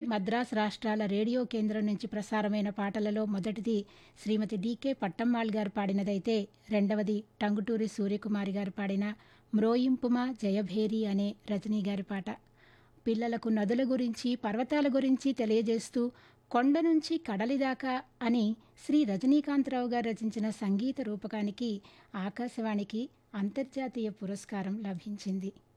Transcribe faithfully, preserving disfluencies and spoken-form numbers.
మద్రాస్ రాష్ట్రాల రేడియో కేంద్రం నుంచి ప్రసారమైన పాటలలో మొదటిది శ్రీమతి డీకే పట్టమ్మాళ్ గారు పాడినదైతే, రెండవది టంగుటూరి సూర్యకుమారి గారు పాడిన మ్రోయింపుమా జయభేరి అనే రజనీ గారి పాట. పిల్లలకు నదుల గురించి, పర్వతాల గురించి తెలియజేస్తూ కొండ నుంచి కడలి దాకా అని శ్రీ రజనీకాంతరావు గారు రచించిన సంగీత రూపకానికి ఆకాశవాణికి అంతర్జాతీయ పురస్కారం లభించింది.